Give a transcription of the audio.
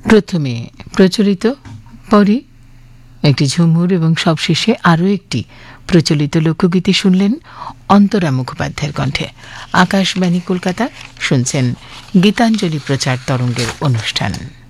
প্রথমে প্রচলিত, পরে একটি ঝুমুর এবং সবশেষে আরও একটি প্রচলিত লোকগীতি শুনলেন অন্তরা মুখোপাধ্যায়ের কণ্ঠে। আকাশবাণী কলকাতা, শুনছেন গীতাঞ্জলি প্রচার তরঙ্গের অনুষ্ঠান।